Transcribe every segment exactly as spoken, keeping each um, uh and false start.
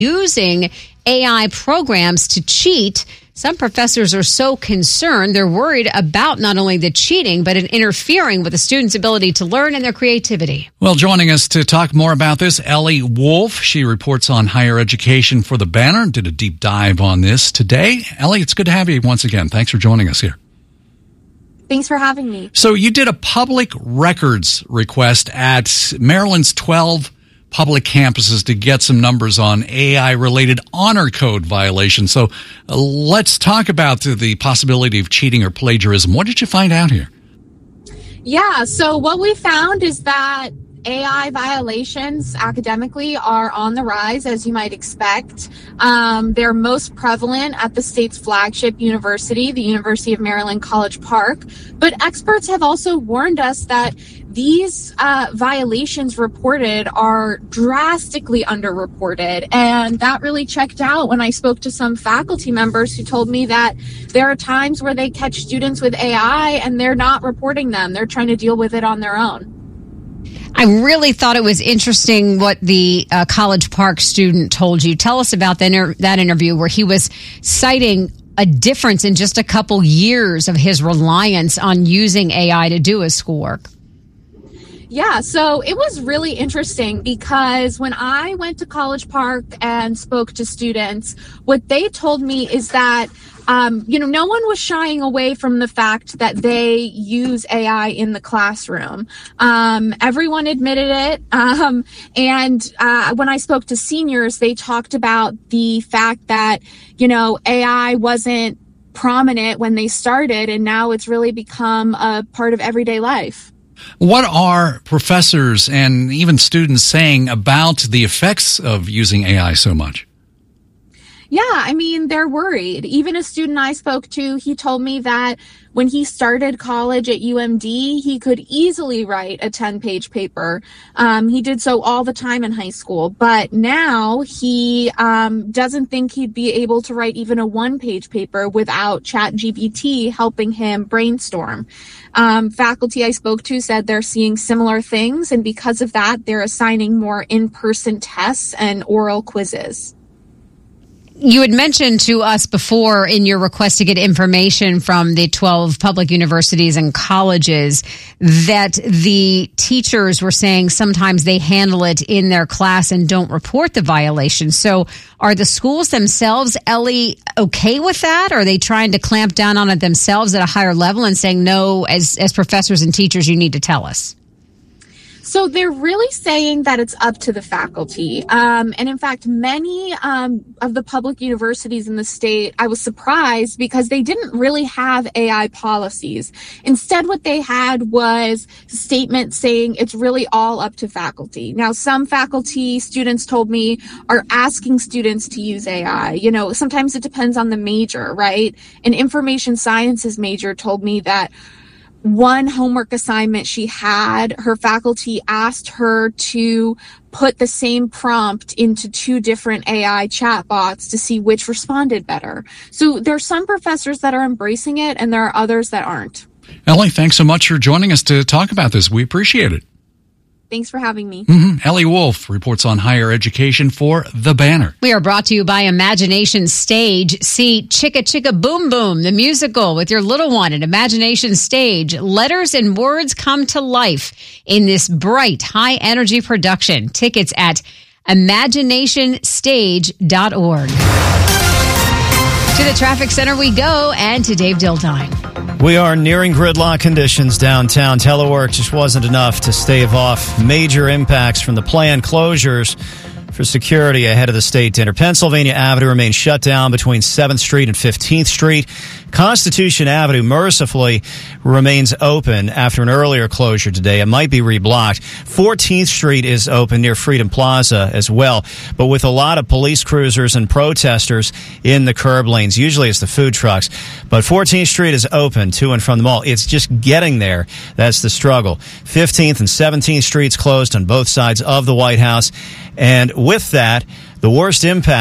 using A I programs to cheat. Some professors are so concerned, they're worried about not only the cheating, but it interfering with the students' ability to learn and their creativity. Well, joining us to talk more about this, Ellie Wolf. She reports on higher education for The Banner, did a deep dive on this today. Ellie, it's good to have you once again. Thanks for joining us here. Thanks for having me. So you did a public records request at Maryland's twelve public campuses to get some numbers on A I-related honor code violations. So uh, let's talk about the, the possibility of cheating or plagiarism. What did you find out here? Yeah, so what we found is that A I violations academically are on the rise, as you might expect. Um, they're most prevalent at the state's flagship university, the University of Maryland College Park. But experts have also warned us that these uh, violations reported are drastically underreported. And that really checked out when I spoke to some faculty members who told me that there are times where they catch students with A I and they're not reporting them. They're trying to deal with it on their own. I really thought it was interesting what the uh, College Park student told you. Tell us about that, inter- that interview where he was citing a difference in just a couple years of his reliance on using A I to do his schoolwork. Yeah, so it was really interesting because when I went to College Park and spoke to students, what they told me is that Um, you know, no one was shying away from the fact that they use A I in the classroom. Um, everyone admitted it. Um, and uh, when I spoke to seniors, they talked about the fact that, you know, A I wasn't prominent when they started, and now it's really become a part of everyday life. What are professors and even students saying about the effects of using A I so much? Yeah, I mean, they're worried. Even a student I spoke to, he told me that when he started college at U M D, he could easily write a ten-page paper. Um, he did so all the time in high school. But now he um, doesn't think he'd be able to write even a one-page paper without ChatGPT helping him brainstorm. Um, faculty I spoke to said they're seeing similar things, and because of that, they're assigning more in-person tests and oral quizzes. You had mentioned to us before in your request to get information from the twelve public universities and colleges that the teachers were saying sometimes they handle it in their class and don't report the violation. So are the schools themselves, Ellie, okay with that? Are they trying to clamp down on it themselves at a higher level and saying, no, as, as professors and teachers, you need to tell us? So they're really saying that it's up to the faculty. Um, and in fact, many um, of the public universities in the state, I was surprised because they didn't really have A I policies. Instead, what they had was statements saying it's really all up to faculty. Now, some faculty, students told me, are asking students to use A I. You know, sometimes it depends on the major, right? An information sciences major told me that one homework assignment she had, her faculty asked her to put the same prompt into two different A I chatbots to see which responded better. So there are some professors that are embracing it, and there are others that aren't. Ellie, thanks so much for joining us to talk about this. We appreciate it. Thanks for having me. Mm-hmm. Ellie Wolf reports on higher education for The Banner. We are brought to you by Imagination Stage. See Chicka Chicka Boom Boom, the musical with your little one at Imagination Stage. Letters and words come to life in this bright, high-energy production. Tickets at imagination stage dot org. To the traffic center we go, and to Dave Dildine. We are nearing gridlock conditions downtown. Telework just wasn't enough to stave off major impacts from the planned closures for security ahead of the state dinner. Pennsylvania Avenue remains shut down between seventh Street and fifteenth Street. Constitution Avenue mercifully remains open after an earlier closure today. It might be reblocked. fourteenth Street is open near Freedom Plaza as well, but with a lot of police cruisers and protesters in the curb lanes. Usually it's the food trucks, but fourteenth Street is open to and from the mall. It's just getting there. That's the struggle. fifteenth and seventeenth Streets closed on both sides of the White House, and with that, the worst impacts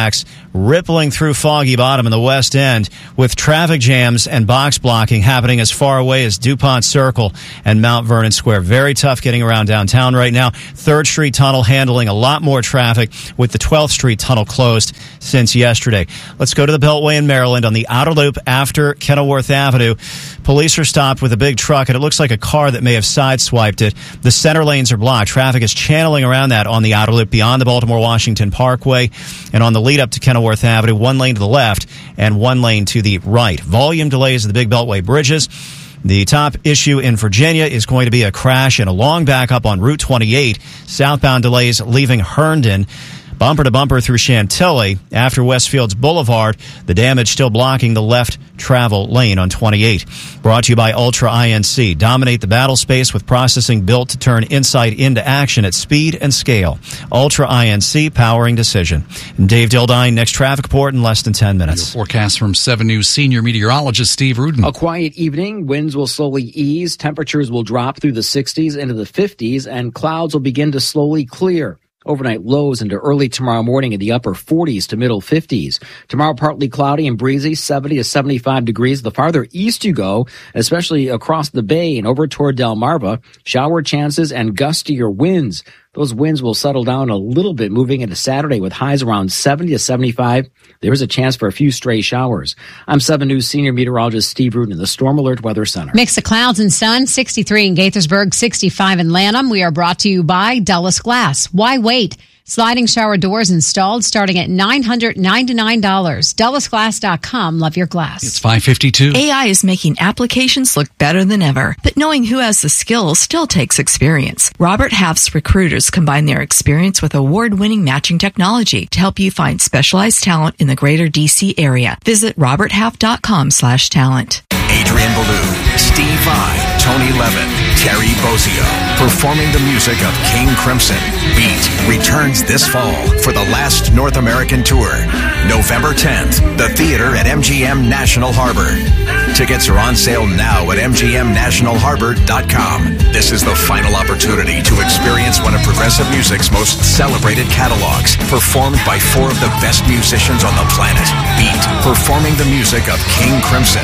rippling through Foggy Bottom in the West End, with traffic jams and box blocking happening as far away as DuPont Circle and Mount Vernon Square. Very tough getting around downtown right now. third Street Tunnel handling a lot more traffic, with the twelfth Street Tunnel closed since yesterday. Let's go to the Beltway in Maryland on the outer loop after Kenilworth Avenue. Police are stopped with a big truck, and it looks like a car that may have sideswiped it. The center lanes are blocked. Traffic is channeling around that on the outer loop beyond the Baltimore-Washington Parkway, and on the lead up to Kenilworth Avenue, one lane to the left and one lane to the right. Volume delays at the big Beltway bridges. The top issue in Virginia is going to be a crash and a long backup on Route twenty-eight. Southbound delays leaving Herndon. Bumper to bumper through Chantilly after Westfields Boulevard. The damage still blocking the left travel lane on twenty-eight. Brought to you by Ultra I N C. Dominate the battle space with processing built to turn insight into action at speed and scale. Ultra I N C, powering decision. And Dave Dildine, next traffic report in less than ten minutes. Your forecast from seven News senior meteorologist Steve Rudin. A quiet evening. Winds will slowly ease. Temperatures will drop through the sixties into the fifties, and clouds will begin to slowly clear. Overnight lows into early tomorrow morning in the upper forties to middle fifties. Tomorrow, partly cloudy and breezy, seventy to seventy-five degrees. The farther east you go, especially across the bay and over toward Delmarva, shower chances and gustier winds. Those winds will settle down a little bit moving into Saturday with highs around seventy to seventy-five. There is a chance for a few stray showers. I'm seven News senior meteorologist Steve Rudin in the Storm Alert Weather Center. Mix of clouds and sun, sixty-three in Gaithersburg, sixty-five in Lanham. We are brought to you by Dulles Glass. Why wait? Sliding shower doors installed starting at nine hundred ninety-nine dollars. Dulles Glass dot com. Love your glass. It's five fifty-two. A I is making applications look better than ever, but knowing who has the skills still takes experience. Robert Half's recruiters combine their experience with award-winning matching technology to help you find specialized talent in the greater D C area. Visit robert half dot com slash talent. Adrian Ballou, Steve Vai, Tony Levin, Terry Bozzio, performing the music of King Crimson. Beat returns this fall for the last North American tour. November tenth, the theater at M G M National Harbor. Tickets are on sale now at m g m national harbor dot com. This is the final opportunity to experience one of progressive music's most celebrated catalogs, performed by four of the best musicians on the planet. Beat, performing the music of King Crimson.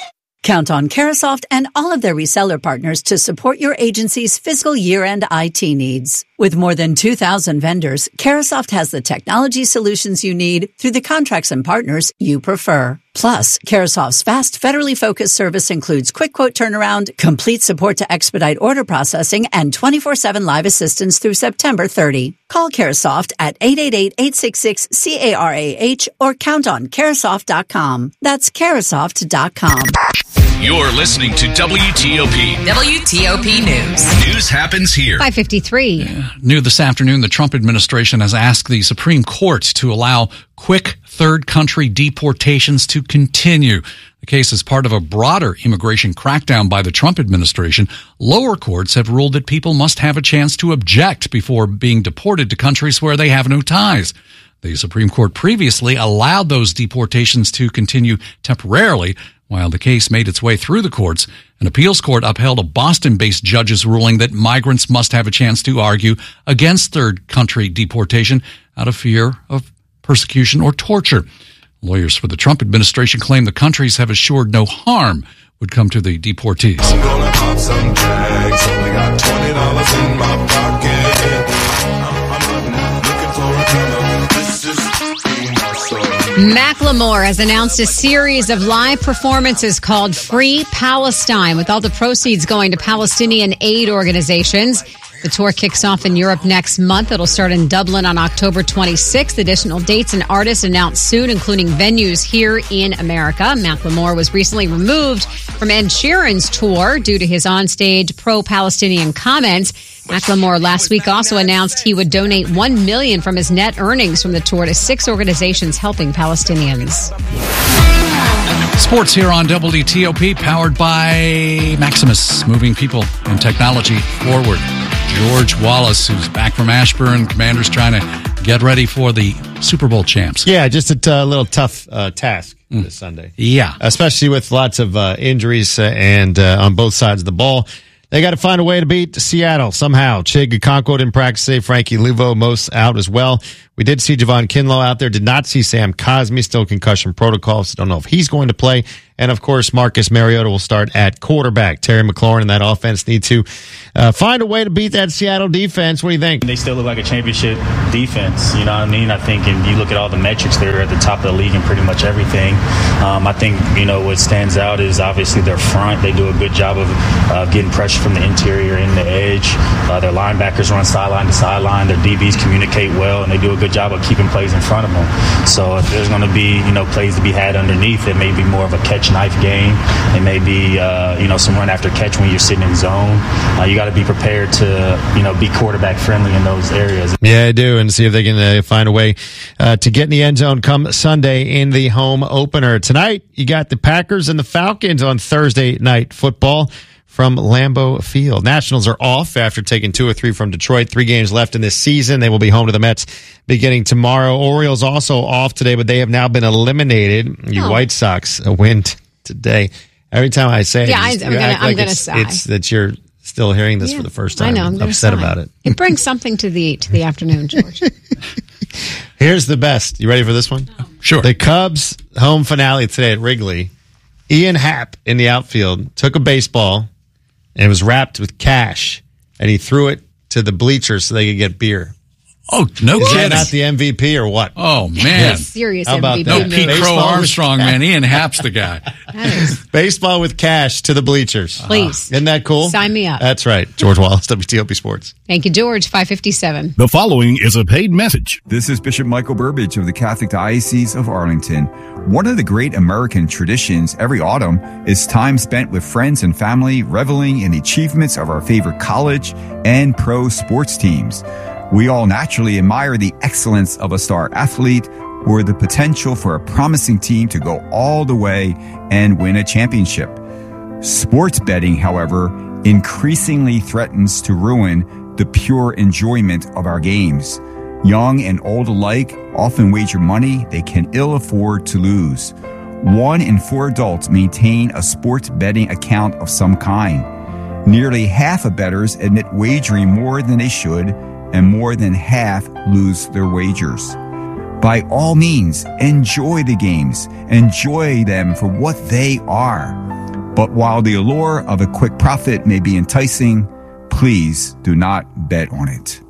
Count on Carasoft and all of their reseller partners to support your agency's fiscal year-end I T needs. With more than two thousand vendors, Carasoft has the technology solutions you need through the contracts and partners you prefer. Plus, Carasoft's fast, federally focused service includes quick quote turnaround, complete support to expedite order processing, and twenty-four seven live assistance through September thirtieth. Call Carasoft at eight eight eight, eight six six, C A R A H or count on Carasoft dot com. That's Carasoft dot com. You're listening to W T O P. W T O P News. News happens here. five fifty-three. Yeah. New this afternoon, the Trump administration has asked the Supreme Court to allow quick third country deportations to continue. The case is part of a broader immigration crackdown by the Trump administration. Lower courts have ruled that people must have a chance to object before being deported to countries where they have no ties. The Supreme Court previously allowed those deportations to continue temporarily. While the case made its way through the courts, an appeals court upheld a Boston-based judge's ruling that migrants must have a chance to argue against third country deportation out of fear of persecution or torture. Lawyers for the Trump administration claim the countries have assured no harm would come to the deportees. I'm gonna pop some tags, only got twenty dollars in my pocket. I'm looking for a color. This is my soul. Macklemore has announced a series of live performances called Free Palestine, with all the proceeds going to Palestinian aid organizations. The tour kicks off in Europe next month. It'll start in Dublin on October twenty-sixth. Additional dates and artists announced soon, including venues here in America. Macklemore was recently removed from Ed Sheeran's tour due to his onstage pro-Palestinian comments. Macklemore last week also announced he would donate one million dollars from his net earnings from the tour to six organizations helping Palestinians. Sports here on W T O P, powered by Maximus, moving people and technology forward. George Wallace, who's back from Ashburn. Commanders trying to get ready for the Super Bowl champs. Yeah, just a t- little tough uh, task mm. this Sunday. Yeah. Especially with lots of uh, injuries uh, and uh, on both sides of the ball. They got to find a way to beat Seattle somehow. Chig Okonkwo didn't practice today. Frankie Luvo, most out as well. We did see Javon Kinlaw out there. Did not see Sam Cosmi, still concussion protocol, so don't know if he's going to play. And, of course, Marcus Mariota will start at quarterback. Terry McLaurin and that offense need to uh, find a way to beat that Seattle defense. What do you think? They still look like a championship defense, you know what I mean? I think, and you look at all the metrics, they're at the top of the league in pretty much everything. Um, I think, you know, what stands out is obviously their front. They do a good job of uh, getting pressure from the interior and the edge. Uh, their linebackers run sideline to sideline. Their D Bs communicate well, and they do a good job of keeping plays in front of them. So if there's going to be, you know, plays to be had underneath, it may be more of a catch knife game. It may be, uh, you know, some run after catch when you're sitting in zone. Uh, you got to be prepared to, you know, be quarterback friendly in those areas. Yeah, I do, and see if they can uh, find a way uh, to get in the end zone come Sunday in the home opener. Tonight, you got the Packers and the Falcons on Thursday Night Football from Lambeau Field. Nationals are off after taking two or three from Detroit. Three games left in this season. They will be home to the Mets beginning tomorrow. Orioles also off today, but they have now been eliminated. You Oh. White Sox a win t- today. Every time I say Yeah, it, I- I'm you gonna- act I'm like gonna it's, sigh. it's that you're still hearing this Yeah, for the first time. I know. I'm gonna upset sigh. about it. It brings something to the to the afternoon, George. Here's the best. You ready for this one? Sure. The Cubs home finale today at Wrigley. Ian Happ in the outfield took a baseball and it was wrapped with cash, and he threw it to the bleachers so they could get beer. Oh, no Is that kidding. not the M V P or what? Oh, man. Serious How about M V P. that? No Pete Baseball Crow with- Armstrong, man. Ian Happ's the guy. Baseball with cash to the bleachers. Please. Isn't that cool? Sign me up. That's right. George Wallace, W T O P Sports. Thank you, George. five fifty-seven. The following is a paid message. This is Bishop Michael Burbidge of the Catholic Diocese of Arlington. One of the great American traditions every autumn is time spent with friends and family reveling in the achievements of our favorite college and pro sports teams. We all naturally admire the excellence of a star athlete or the potential for a promising team to go all the way and win a championship. Sports betting, however, increasingly threatens to ruin the pure enjoyment of our games. Young and old alike often wager money they can ill afford to lose. One in four adults maintain a sports betting account of some kind. Nearly half of bettors admit wagering more than they should, and more than half lose their wagers. By all means, enjoy the games. Enjoy them for what they are. But while the allure of a quick profit may be enticing, please do not bet on it.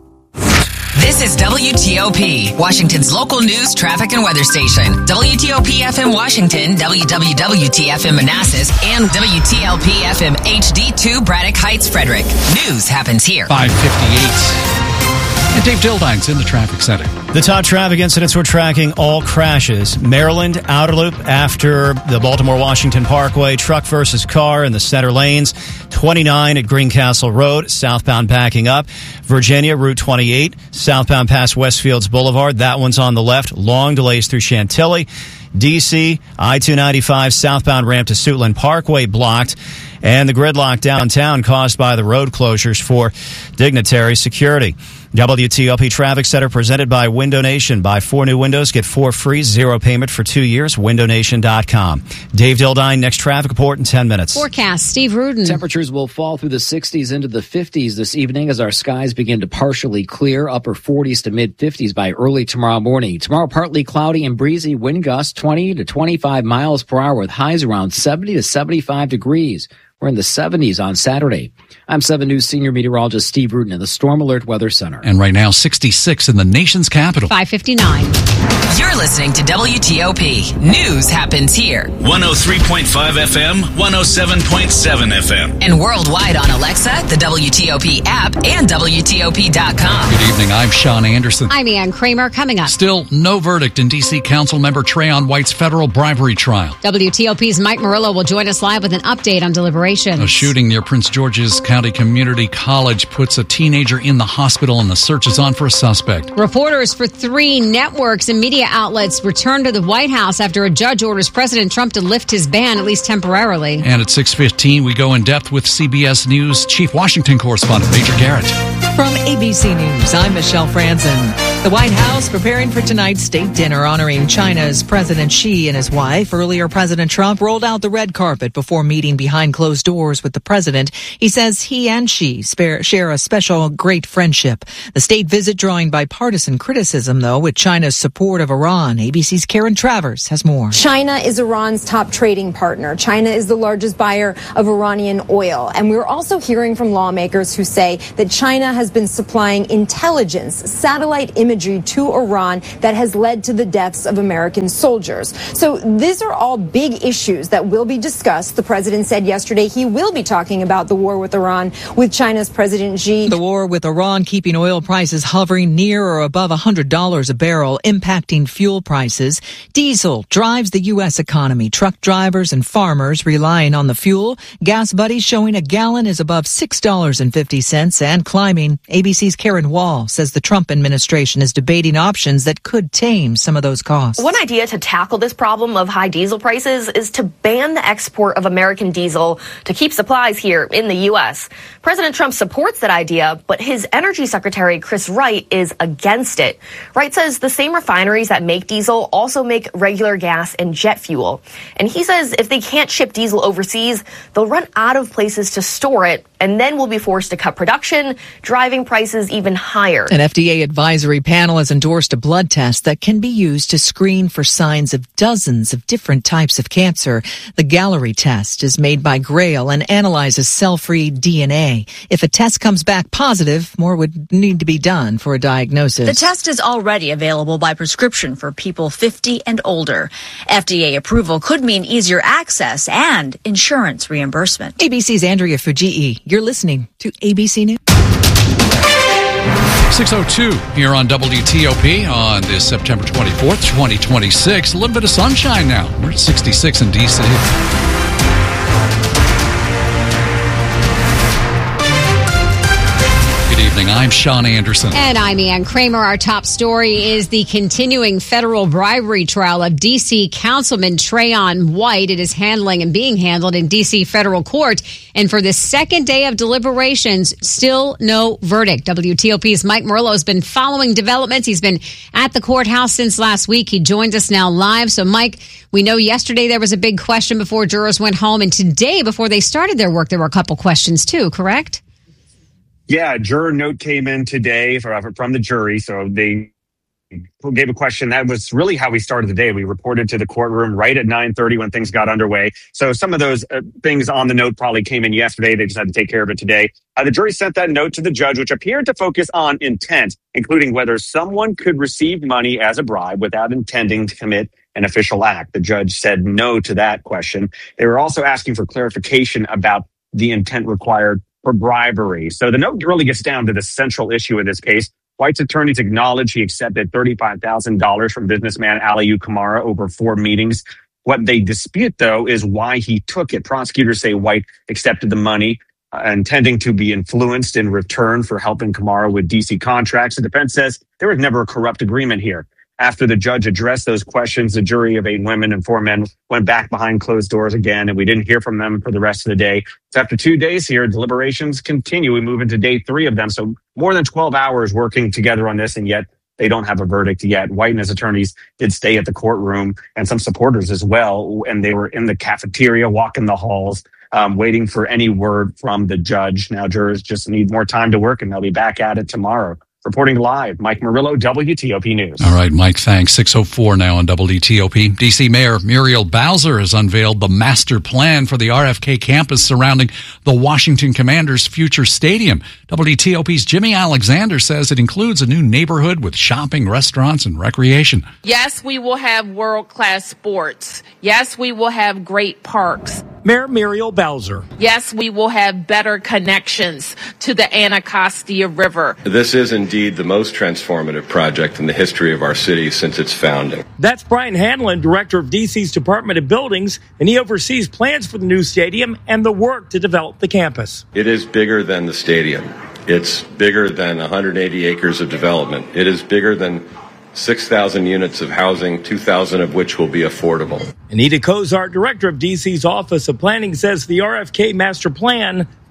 This is W T O P, Washington's local news, traffic, and weather station. W T O P F M Washington, W W W T F M Manassas, and W T L P F M H D two Braddock Heights, Frederick. News happens here. five fifty-eight. And Dave Dildine's in the traffic center. The top traffic incidents we're tracking, all crashes. Maryland, outer loop after the Baltimore-Washington Parkway, truck versus car in the center lanes. twenty-nine at Greencastle Road, southbound backing up. Virginia, Route twenty-eight, southbound past Westfields Boulevard. That one's on the left. Long delays through Chantilly. D C, I two ninety-five, southbound ramp to Suitland Parkway blocked. And the gridlock downtown caused by the road closures for dignitary security. W T O P Traffic Center presented by Window Nation. Buy four new windows, get four free, zero payment for two years. window nation dot com. Dave Dildine, next traffic report in ten minutes. Forecast, Steve Rudin. Temperatures will fall through the sixties into the fifties this evening as our skies begin to partially clear, upper forties to mid fifties by early tomorrow morning. Tomorrow, partly cloudy and breezy, wind gusts twenty to twenty-five miles per hour with highs around seventy to seventy-five degrees. We're in the seventies on Saturday. I'm seven News senior meteorologist Steve Rudin in the Storm Alert Weather Center. And right now, sixty-six in the nation's capital. five fifty-nine. You're listening to W T O P. News happens here. one oh three point five F M, one oh seven point seven F M. And worldwide on Alexa, the W T O P app, and W T O P dot com. Good evening. I'm Sean Anderson. I'm Ann Kramer. Coming up. Still no verdict in D C Council member Trayon White's federal bribery trial. W T O P's Mike Murillo will join us live with an update on deliberations. A shooting near Prince George's County Community College puts a teenager in the hospital, and the search is on for a suspect. Reporters for three networks and media outlets return to the White House after a judge orders President Trump to lift his ban, at least temporarily. And at six fifteen, we go in depth with C B S News Chief Washington correspondent Major Garrett. From A B C News, I'm Michelle Franzen. The White House preparing for tonight's state dinner honoring China's President Xi and his wife. Earlier, President Trump rolled out the red carpet before meeting behind closed doors with the president. He says he and Xi share a special great friendship. The state visit drawing bipartisan criticism, though, with China's support of Iran. A B C's Karen Travers has more. China is Iran's top trading partner. China is the largest buyer of Iranian oil. And we're also hearing from lawmakers who say that China has been supplying intelligence, satellite imagery to Iran that has led to the deaths of American soldiers. So these are all big issues that will be discussed. The president said yesterday he will be talking about the war with Iran with China's President Xi. The war with Iran keeping oil prices hovering near or above one hundred dollars a barrel, impacting fuel prices. Diesel drives the U S economy. Truck drivers and farmers relying on the fuel. Gas Buddies showing a gallon is above six dollars and fifty cents and climbing. A B C's Karen Wall says the Trump administration is debating options that could tame some of those costs. One idea to tackle this problem of high diesel prices is to ban the export of American diesel to keep supplies here in the U S. President Trump supports that idea, but his Energy Secretary Chris Wright is against it. Wright says the same refineries that make diesel also make regular gas and jet fuel. And he says if they can't ship diesel overseas, they'll run out of places to store it, and then we'll be forced to cut production, driving prices even higher. An F D A advisory panel has endorsed a blood test that can be used to screen for signs of dozens of different types of cancer. The Gallery test is made by Grail and analyzes cell-free D N A. If a test comes back positive, more would need to be done for a diagnosis. The test is already available by prescription for people fifty and older. F D A approval could mean easier access and insurance reimbursement. A B C's Andrea Fujii. You're listening to A B C News. six oh two here on W T O P on this September twenty-fourth, twenty twenty-six. A little bit of sunshine now. We're at sixty-six in D C. Good evening. I'm Sean Anderson. And I'm Ann Kramer. Our top story is the continuing federal bribery trial of D C Councilman Trayon White. It is handling and being handled in D C federal court. And for the second day of deliberations, still no verdict. W T O P's Mike Murillo has been following developments. He's been at the courthouse since last week. He joins us now live. So, Mike, we know yesterday there was a big question before jurors went home. And today, before they started their work, there were a couple questions too, correct? Yeah, a juror note came in today from the jury. So they gave a question. That was really how we started the day. We reported to the courtroom right at nine thirty when things got underway. So some of those uh, things on the note probably came in yesterday. They just had to take care of it today. Uh, the jury sent that note to the judge, which appeared to focus on intent, including whether someone could receive money as a bribe without intending to commit an official act. The judge said no to that question. They were also asking for clarification about the intent required for bribery. So the note really gets down to the central issue in this case. White's attorneys acknowledge he accepted thirty-five thousand dollars from businessman Aliyu Kamara over four meetings. What they dispute, though, is why he took it. Prosecutors say White accepted the money, uh, intending to be influenced in return for helping Kamara with D C contracts. The defense says there was never a corrupt agreement here. After the judge addressed those questions, the jury of eight women and four men went back behind closed doors again, and we didn't hear from them for the rest of the day. So after two days here, deliberations continue. We move into day three of them. So more than twelve hours working together on this, and yet they don't have a verdict yet. White and his attorneys did stay at the courtroom, and some supporters as well, and they were in the cafeteria, walking the halls, um, waiting for any word from the judge. Now jurors just need more time to work, and they'll be back at it tomorrow. Reporting live, Mike Murillo, W T O P News. All right, Mike, thanks. six oh four now on W T O P. D C Mayor Muriel Bowser has unveiled the master plan for the R F K campus surrounding the Washington Commanders' future stadium. W T O P's Jimmy Alexander says it includes a new neighborhood with shopping, restaurants, and recreation. Yes, we will have world-class sports. Yes, we will have great parks. Mayor Muriel Bowser. Yes, we will have better connections to the Anacostia River. This is indeed the most transformative project in the history of our city since its founding. That's Brian Hanlon, director of D C's Department of Buildings, and he oversees plans for the new stadium and the work to develop the campus. It is bigger than the stadium. It's bigger than one hundred eighty acres of development. It is bigger than six thousand units of housing, two thousand of which will be affordable. Anita Kozart, director of D C's Office of Planning, says the R F K master plan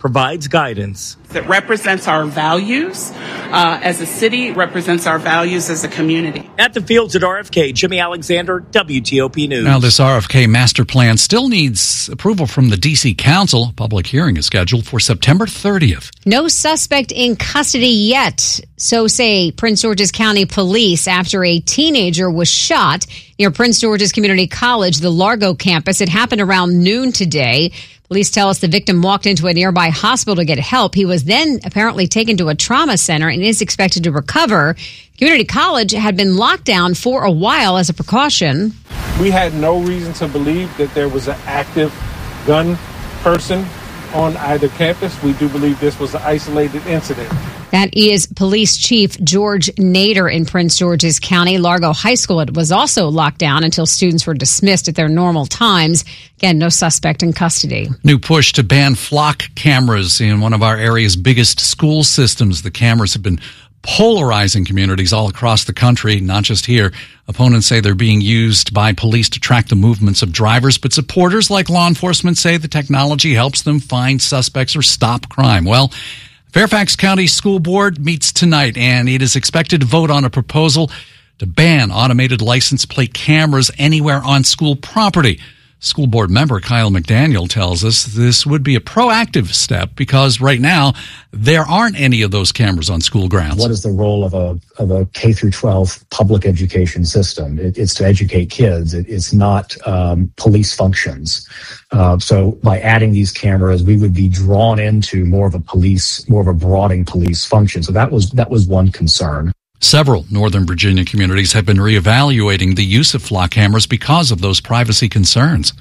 provides guidance. It represents our values uh, as a city, represents our values as a community. At the fields at R F K, Jimmy Alexander, W T O P News. Now, this R F K master plan still needs approval from the D C Council. A public hearing is scheduled for September thirtieth. No suspect in custody yet, so say Prince George's County Police, after a teenager was shot near Prince George's Community College, the Largo campus. It happened around noon today. Police tell us the victim walked into a nearby hospital to get help. He was then apparently taken to a trauma center and is expected to recover. Community College had been locked down for a while as a precaution. We had no reason to believe that there was an active gun person on either campus. We do believe this was an isolated incident. That is Police Chief George Nader in Prince George's County. Largo High School it was also locked down until students were dismissed at their normal times. Again, no suspect in custody. New push to ban flock cameras in one of our area's biggest school systems. The cameras have been polarizing communities all across the country, not just here. Opponents say they're being used by police to track the movements of drivers, but supporters like law enforcement say the technology helps them find suspects or stop crime. Well, Fairfax County School Board meets tonight, and it is expected to vote on a proposal to ban automated license plate cameras anywhere on school property. School board member Kyle McDaniel tells us this would be a proactive step because right now there aren't any of those cameras on school grounds. What is the role of a of a K through twelve public education system? It, it's to educate kids. It, it's not um, police functions. Uh, so by adding these cameras, we would be drawn into more of a police, more of a broadening police function. So that was that was one concern. Several Northern Virginia communities have been reevaluating the use of flock cameras because of those privacy concerns.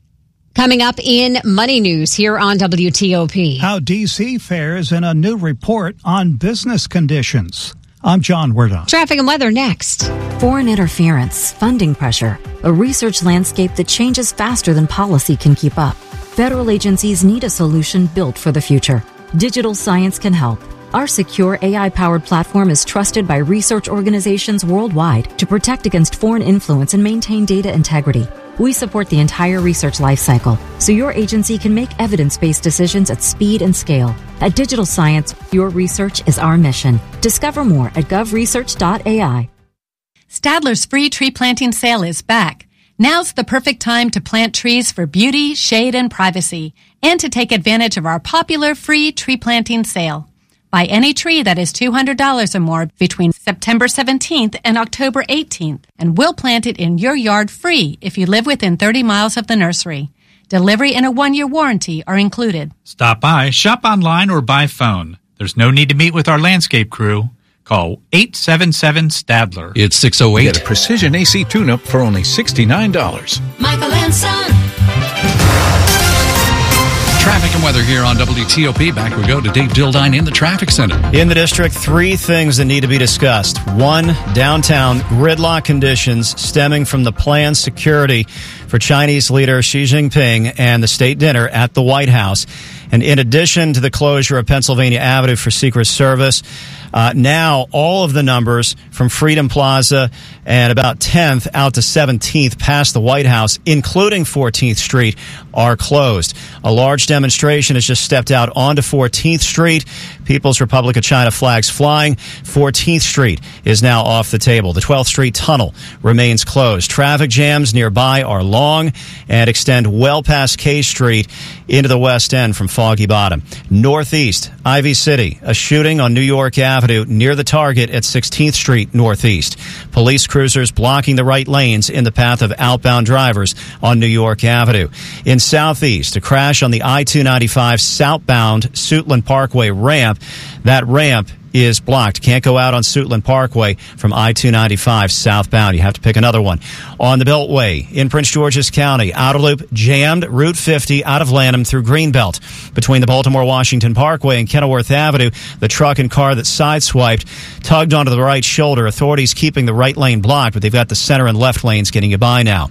Coming up in Money News here on W T O P. How D C fares in a new report on business conditions. I'm John Werdon. Traffic and weather next. Foreign interference, funding pressure, a research landscape that changes faster than policy can keep up. Federal agencies need a solution built for the future. Digital science can help. Our secure A I-powered platform is trusted by research organizations worldwide to protect against foreign influence and maintain data integrity. We support the entire research lifecycle, so your agency can make evidence-based decisions at speed and scale. At Digital Science, your research is our mission. Discover more at gov research dot A I. Stadler's free tree planting sale is back. Now's the perfect time to plant trees for beauty, shade, and privacy, and to take advantage of our popular free tree planting sale. Buy any tree that is two hundred dollars or more between September seventeenth and October eighteenth, and we'll plant it in your yard free if you live within thirty miles of the nursery. Delivery and a one-year warranty are included. Stop by, shop online, or by phone. There's no need to meet with our landscape crew. Call eight seven seven Stadler. It's six oh eight. Get a precision A C tune-up for only sixty-nine dollars. Michael and Son. Traffic and weather here on W T O P. Back we go to Dave Dildine in the traffic center. In the district, three things that need to be discussed. One, downtown gridlock conditions stemming from the planned security for Chinese leader Xi Jinping and the state dinner at the White House. And in addition to the closure of Pennsylvania Avenue for Secret Service, uh, now all of the numbers from Freedom Plaza and about tenth out to seventeenth past the White House, including fourteenth Street, are closed. A large demonstration has just stepped out onto fourteenth Street. People's Republic of China flags flying. fourteenth Street is now off the table. The twelfth Street tunnel remains closed. Traffic jams nearby are long and extend well past K Street into the West End from Foggy Bottom. Northeast, Ivy City, a shooting on New York Avenue near the Target at sixteenth Street Northeast. Police cruisers blocking the right lanes in the path of outbound drivers on New York Avenue. In Southeast, a crash on the I two ninety-five southbound Suitland Parkway ramp. That ramp is blocked. Can't go out on Suitland Parkway from I two ninety-five southbound. You have to pick another one. On the Beltway in Prince George's County, outer loop jammed Route fifty out of Lanham through Greenbelt. Between the Baltimore-Washington Parkway and Kenilworth Avenue, the truck and car that sideswiped tugged onto the right shoulder. Authorities keeping the right lane blocked, but they've got the center and left lanes getting you by now.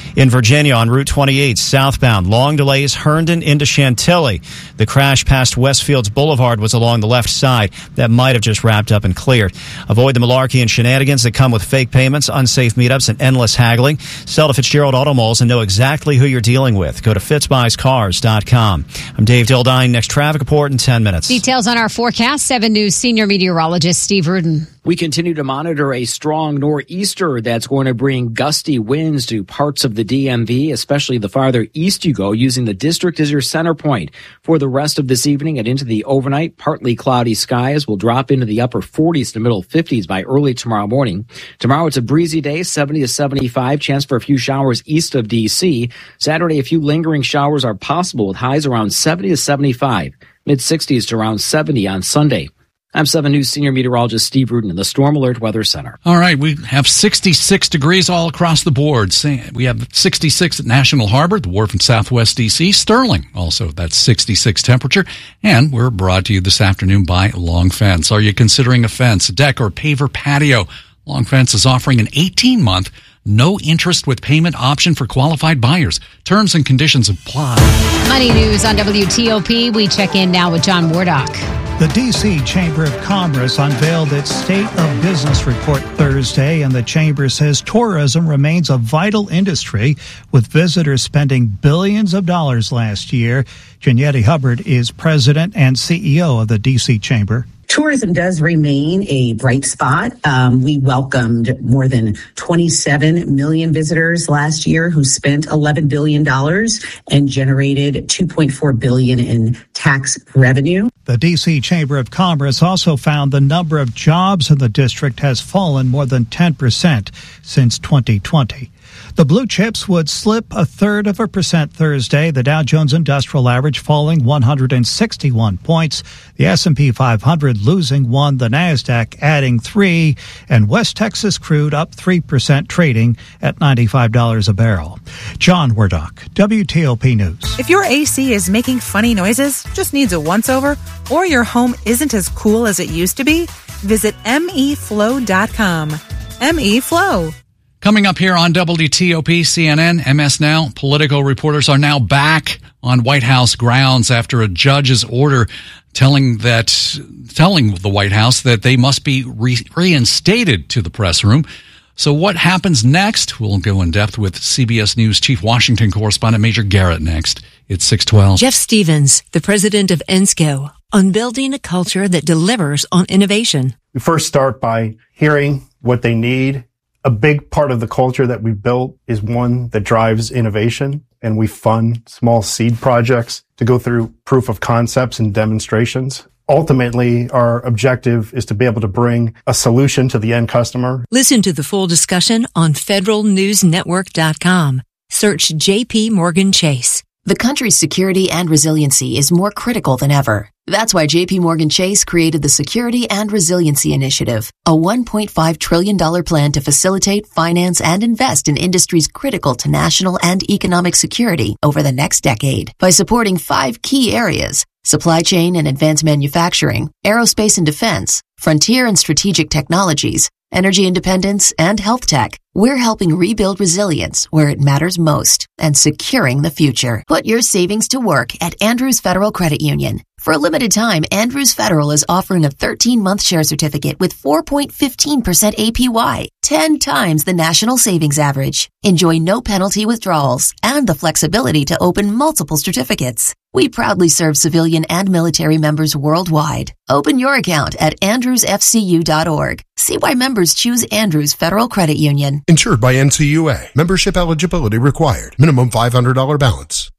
In Virginia, on Route twenty-eight southbound, long delays Herndon into Chantilly. The crash past Westfields Boulevard was along the left side. That might have just wrapped up and cleared. Avoid the malarkey and shenanigans that come with fake payments, unsafe meetups, and endless haggling. Sell to Fitzgerald Auto Malls and know exactly who you're dealing with. Go to fitz buys cars dot com. I'm Dave Dildine. Next traffic report in ten minutes. Details on our forecast. seven News senior meteorologist Steve Rudin. We continue to monitor a strong nor'easter that's going to bring gusty winds to parts of the D M V, especially the farther east you go, using the district as your center point. For the rest of this evening and into the overnight, partly cloudy skies will drop into the upper forties to middle fifties by early tomorrow morning. Tomorrow it's a breezy day, seventy to seventy-five, chance for a few showers east of D C. Saturday, a few lingering showers are possible with highs around seventy to seventy-five, mid-sixties to around seventy on Sunday. I'm seven News senior meteorologist Steve Rudin in the Storm Alert Weather Center. All right, we have sixty-six degrees all across the board. We have sixty-six at National Harbor, the wharf in Southwest D C. Sterling, also that's sixty-six temperature. And we're brought to you this afternoon by Long Fence. Are you considering a fence, deck, or paver patio? Long Fence is offering an eighteen-month, no interest with payment option for qualified buyers. Terms and conditions apply. Money News on W T O P. We check in now with John Wardock. The D C Chamber of Commerce unveiled its State of Business report Thursday, and the chamber says tourism remains a vital industry, with visitors spending billions of dollars last year. Jeanette Hubbard is president and C E O of the D C Chamber. Tourism does remain a bright spot. Um, we welcomed more than twenty-seven million visitors last year who spent eleven billion dollars and generated two point four billion dollars in tax revenue. The D C Chamber of Commerce also found the number of jobs in the district has fallen more than ten percent since twenty twenty. The blue chips would slip a third of a percent Thursday, the Dow Jones Industrial Average falling one hundred sixty-one points, the S and P five hundred losing one, the NASDAQ adding three, and West Texas crude up three percent, trading at ninety-five dollars a barrel. John Wardock, W T O P News. If your A C is making funny noises, just needs a once-over, or your home isn't as cool as it used to be, visit M E flow dot com. M E Flow. Coming up here on W T O P, C N N, M S Now, political reporters are now back on White House grounds after a judge's order telling that telling the White House that they must be re- reinstated to the press room. So what happens next? We'll go in depth with C B S News Chief Washington Correspondent Major Garrett next. It's six twelve. Jeff Stevens, the president of ENSCO, on building a culture that delivers on innovation. We first start by hearing what they need. A big part of the culture that we've built is one that drives innovation, and we fund small seed projects to go through proof of concepts and demonstrations. Ultimately, our objective is to be able to bring a solution to the end customer. Listen to the full discussion on federal news network dot com. Search J P Morgan Chase. The country's security and resiliency is more critical than ever. That's why J P Morgan Chase created the Security and Resiliency Initiative, a one point five trillion dollars plan to facilitate, finance, and invest in industries critical to national and economic security over the next decade by supporting five key areas: supply chain and advanced manufacturing, aerospace and defense, frontier and strategic technologies, energy independence, and health tech. We're helping rebuild resilience where it matters most and securing the future. Put your savings to work at Andrews Federal Credit Union. For a limited time, Andrews Federal is offering a thirteen-month share certificate with four point one five percent A P Y, ten times the national savings average. Enjoy no penalty withdrawals and the flexibility to open multiple certificates. We proudly serve civilian and military members worldwide. Open your account at andrews f c u dot org. See why members choose Andrews Federal Credit Union. Insured by N C U A. Membership eligibility required. Minimum five hundred dollars balance.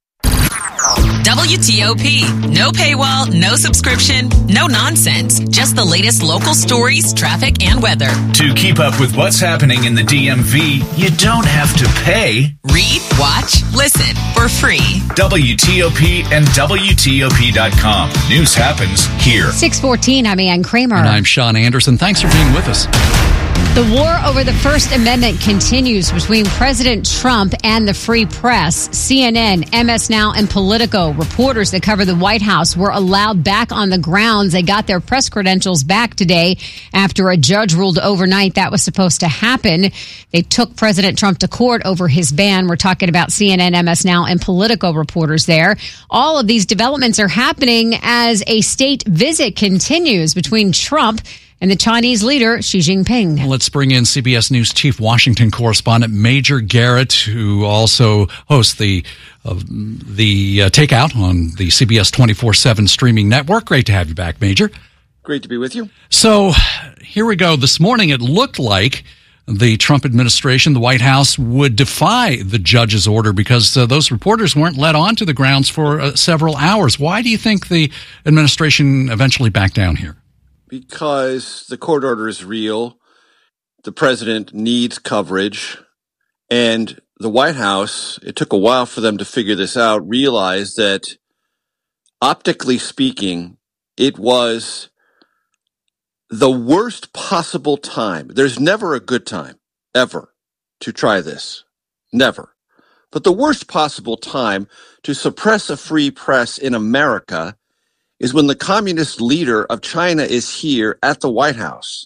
W T O P. No paywall, no subscription, no nonsense. Just the latest local stories, traffic, and weather. To keep up with what's happening in the D M V, you don't have to pay. Read, watch, listen for free. W T O P and W T O P dot com. News happens here. six fourteen, I'm Ann Kramer. And I'm Sean Anderson. Thanks for being with us. The war over the First Amendment continues between President Trump and the free press. C N N, M S Now, and Politico, reporters that cover the White House, were allowed back on the grounds. They got their press credentials back today after a judge ruled overnight that was supposed to happen. They took President Trump to court over his ban. We're talking about C N N, M S Now, and Politico reporters there. All of these developments are happening as a state visit continues between Trump and the Chinese leader, Xi Jinping. Let's bring in C B S News Chief Washington correspondent Major Garrett, who also hosts the uh, the uh, Takeout on the C B S twenty-four seven streaming network. Great to have you back, Major. Great to be with you. So here we go. This morning it looked like the Trump administration, the White House, would defy the judge's order because uh, those reporters weren't let onto the grounds for uh, several hours. Why do you think the administration eventually backed down here? Because the court order is real, the president needs coverage, and the White House, it took a while for them to figure this out, realized that optically speaking, it was the worst possible time. There's never a good time, ever, to try this. Never. But the worst possible time to suppress a free press in America is when the communist leader of China is here at the White House.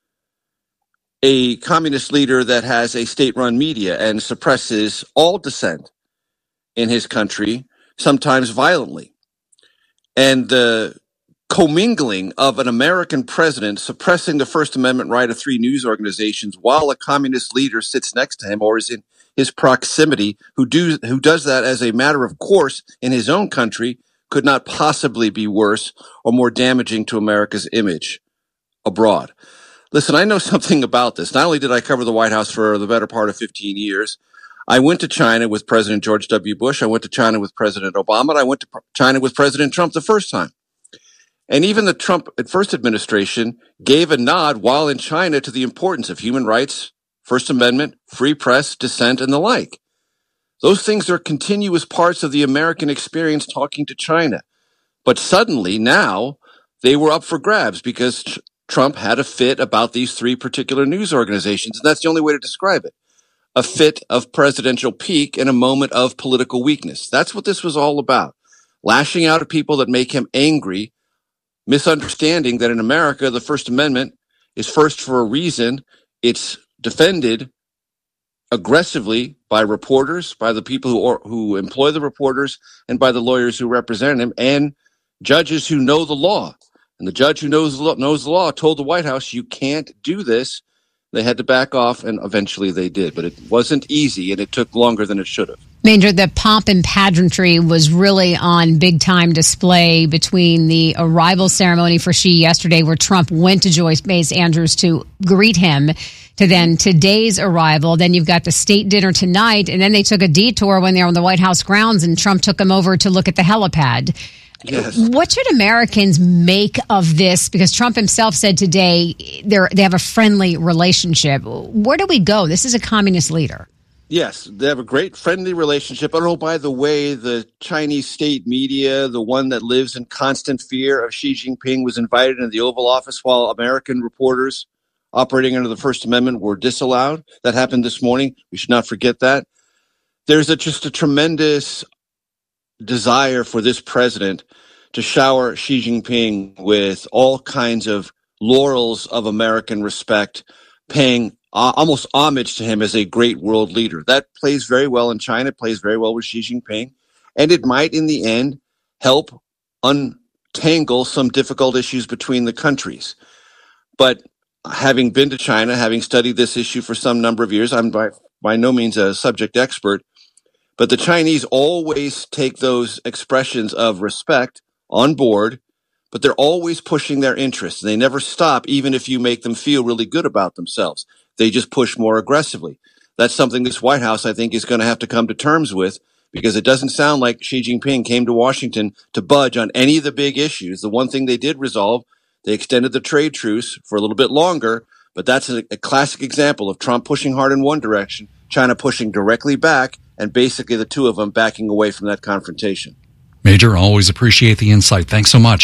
A communist leader that has a state-run media and suppresses all dissent in his country, sometimes violently. And the commingling of an American president suppressing the First Amendment right of three news organizations while a communist leader sits next to him or is in his proximity, who do who does that as a matter of course in his own country, could not possibly be worse or more damaging to America's image abroad. Listen, I know something about this. Not only did I cover the White House for the better part of fifteen years, I went to China with President George W. Bush. I went to China with President Obama. And I went to China with President Trump the first time. And even the Trump first administration gave a nod while in China to the importance of human rights, First Amendment, free press, dissent, and the like. Those things are continuous parts of the American experience talking to China. But suddenly now they were up for grabs because tr- Trump had a fit about these three particular news organizations. And that's the only way to describe it. A fit of presidential pique and a moment of political weakness. That's what this was all about. Lashing out at people that make him angry, misunderstanding that in America, the First Amendment is first for a reason. It's defended aggressively by reporters, by the people who or, who employ the reporters, and by the lawyers who represent him, and judges who know the law. And the judge who knows the law, knows the law told the White House, you can't do this. They had to back off, and eventually they did. But it wasn't easy, and it took longer than it should have. Major, the pomp and pageantry was really on big-time display between the arrival ceremony for Xi yesterday, where Trump went to Joyce Mace Andrews to greet him, to then today's arrival. Then you've got the state dinner tonight, and then they took a detour when they were on the White House grounds, and Trump took them over to look at the helipad. Yes. What should Americans make of this? Because Trump himself said today they're, they have a friendly relationship. Where do we go? This is a communist leader. Yes, they have a great friendly relationship. And oh, by the way, the Chinese state media, the one that lives in constant fear of Xi Jinping, was invited into the Oval Office while American reporters operating under the First Amendment were disallowed. That happened this morning. We should not forget that. There's a, just a tremendous desire for this president to shower Xi Jinping with all kinds of laurels of American respect, paying uh, almost homage to him as a great world leader. That plays very well in China, plays very well with Xi Jinping, and it might in the end help untangle some difficult issues between the countries. But having been to China, having studied this issue for some number of years, I'm by, by no means a subject expert, but the Chinese always take those expressions of respect on board, but they're always pushing their interests. They never stop, even if you make them feel really good about themselves. They just push more aggressively. That's something this White House, I think, is going to have to come to terms with, because it doesn't sound like Xi Jinping came to Washington to budge on any of the big issues. The one thing they did resolve, they extended the trade truce for a little bit longer, but that's a, a classic example of Trump pushing hard in one direction, China pushing directly back, and basically the two of them backing away from that confrontation. Major, always appreciate the insight. Thanks so much.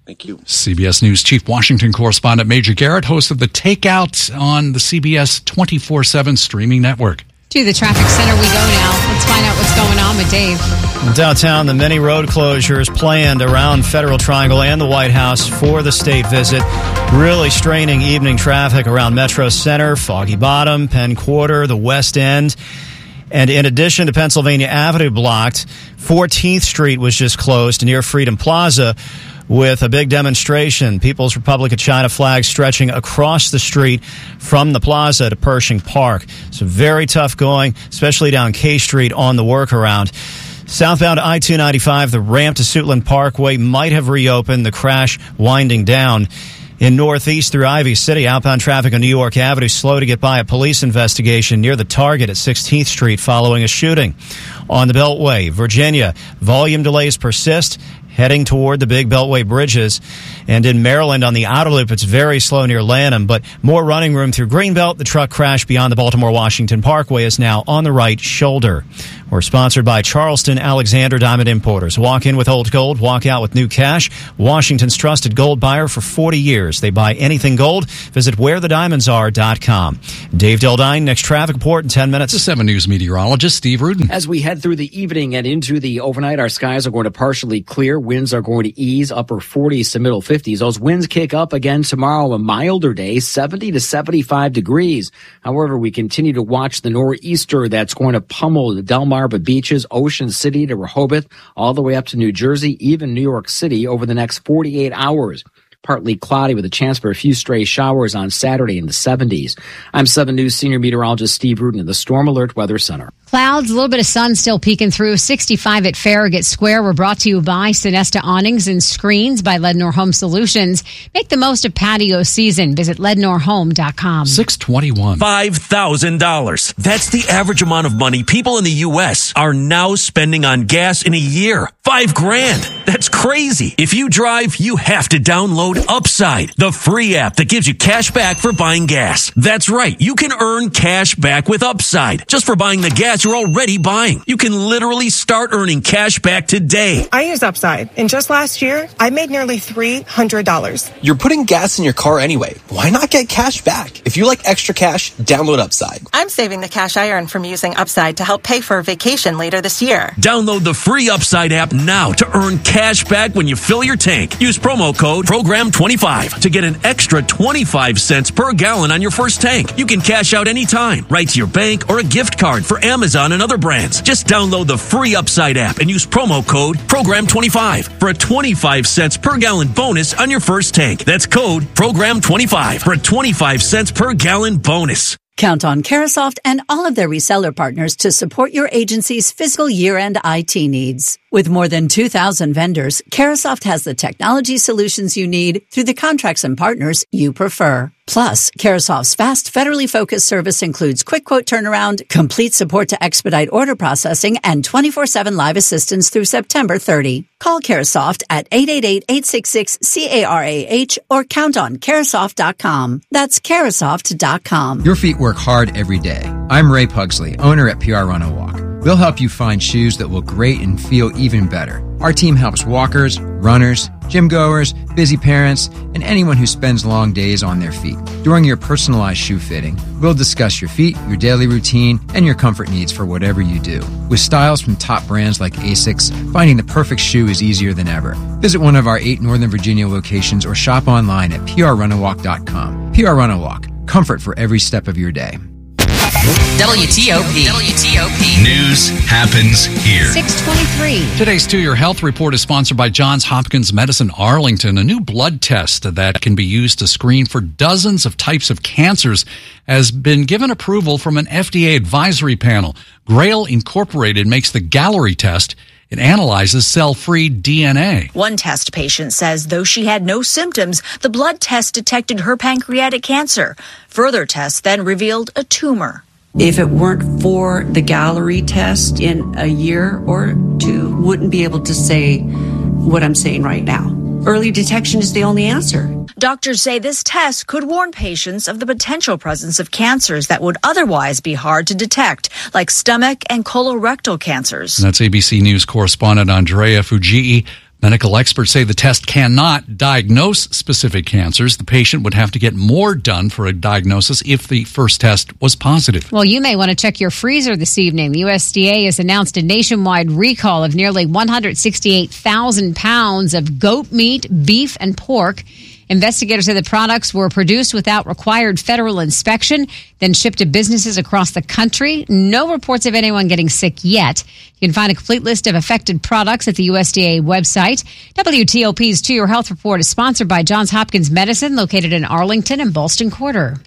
Thank you. C B S News Chief Washington correspondent Major Garrett, host of The Takeout on the C B S twenty-four seven streaming network. To the traffic center we go now. Let's find out what's going on with Dave. Downtown, the many road closures planned around Federal Triangle and the White House for the state visit. Really straining evening traffic around Metro Center, Foggy Bottom, Penn Quarter, the West End. And in addition to Pennsylvania Avenue blocked, fourteenth Street was just closed near Freedom Plaza with a big demonstration. People's Republic of China flags stretching across the street from the plaza to Pershing Park. So very tough going, especially down K Street on the workaround. Southbound I two ninety-five, the ramp to Suitland Parkway might have reopened, the crash winding down. In Northeast through Ivy City, outbound traffic on New York Avenue slow to get by a police investigation near the Target at sixteenth Street following a shooting. On the Beltway, Virginia, volume delays persist, heading toward the big Beltway bridges. And in Maryland on the outer loop, it's very slow near Lanham, but more running room through Greenbelt. The truck crash beyond the Baltimore-Washington Parkway is now on the right shoulder. We're sponsored by Charleston Alexander Diamond Importers. Walk in with old gold, walk out with new cash. Washington's trusted gold buyer for forty years. They buy anything gold. Visit where the diamonds are dot com. Dave Dildine, next traffic report in ten minutes. The seven News meteorologist Steve Rudin. As we head through the evening and into the overnight, our skies are going to partially clear. Winds are going to ease, upper forties to middle fifties. Those winds kick up again tomorrow, a milder day, seventy to seventy-five degrees. However, we continue to watch the nor'easter that's going to pummel the Delmarva beaches, Ocean City to Rehoboth, all the way up to New Jersey, even New York City over the next forty-eight hours. Partly cloudy with a chance for a few stray showers on Saturday in the seventies. I'm seven News senior meteorologist Steve Rudin of the Storm Alert Weather Center. Clouds, a little bit of sun still peeking through. sixty-five at Farragut Square. We're brought to you by Sonesta Awnings and Screens by Lednor Home Solutions. Make the most of patio season. Visit lednor home dot com. six twenty-one. five thousand dollars. That's the average amount of money people in the U S are now spending on gas in a year. Five grand. That's crazy. If you drive, you have to download Upside, the free app that gives you cash back for buying gas. That's right. You can earn cash back with Upside just for buying the gas you're already buying. You can literally start earning cash back today. I use Upside, and just last year, I made nearly three hundred dollars. You're putting gas in your car anyway. Why not get cash back? If you like extra cash, download Upside. I'm saving the cash I earn from using Upside to help pay for a vacation later this year. Download the free Upside app now to earn cash back when you fill your tank. Use promo code program twenty-five to get an extra twenty-five cents per gallon on your first tank. You can cash out anytime, right to your bank or a gift card for Amazon and other brands. Just download the free Upside app and use promo code program twenty-five for a twenty-five cents per gallon bonus on your first tank. That's code program twenty-five for a twenty-five cents per gallon bonus. Count on Carasoft and all of their reseller partners to support your agency's fiscal year-end I T needs. With more than two thousand vendors, Carasoft has the technology solutions you need through the contracts and partners you prefer. Plus, Carasoft's fast, federally focused service includes quick quote turnaround, complete support to expedite order processing, and twenty-four seven live assistance through September thirtieth. Call Carasoft at eight eight eight, eight six six, C A R A H or count on Carasoft dot com. That's Carasoft dot com. Your feet work hard every day. I'm Ray Pugsley, owner at P R Run a Walk. We'll help you find shoes that look great and feel even better. Our team helps walkers, runners, gym goers, busy parents, and anyone who spends long days on their feet. During your personalized shoe fitting, we'll discuss your feet, your daily routine, and your comfort needs for whatever you do. With styles from top brands like Asics, finding the perfect shoe is easier than ever. Visit one of our eight Northern Virginia locations or shop online at P R run a walk dot com. P R Run a Walk. Comfort for every step of your day. W T O P. W T O P. News happens here. six twenty-three. Today's To Your Health Report is sponsored by Johns Hopkins Medicine Arlington. A new blood test that can be used to screen for dozens of types of cancers has been given approval from an F D A advisory panel. Grail Incorporated makes the Gallery test. It analyzes cell-free D N A. One test patient says though she had no symptoms, the blood test detected her pancreatic cancer. Further tests then revealed a tumor. If it weren't for the Gallery test, in a year or two, wouldn't be able to say what I'm saying right now. Early detection is the only answer. Doctors say this test could warn patients of the potential presence of cancers that would otherwise be hard to detect, like stomach and colorectal cancers. And that's A B C News correspondent Andrea Fujii. Medical experts say the test cannot diagnose specific cancers. The patient would have to get more done for a diagnosis if the first test was positive. Well, you may want to check your freezer this evening. The U S D A has announced a nationwide recall of nearly one hundred sixty-eight thousand pounds of goat meat, beef, and pork. Investigators say the products were produced without required federal inspection, then shipped to businesses across the country. No reports of anyone getting sick yet. You can find a complete list of affected products at the U S D A website. W T O P's To Your Health Report is sponsored by Johns Hopkins Medicine, located in Arlington and Ballston Quarter.